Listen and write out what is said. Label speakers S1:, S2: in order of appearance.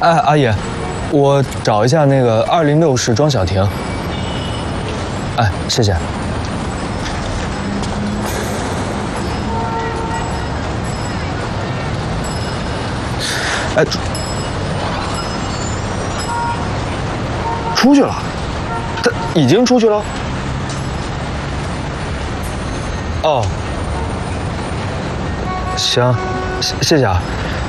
S1: 哎，阿姨，我找一下那个206室庄小婷。哎，谢谢。哎，出去了，他已经出去了。哦，行，谢谢啊。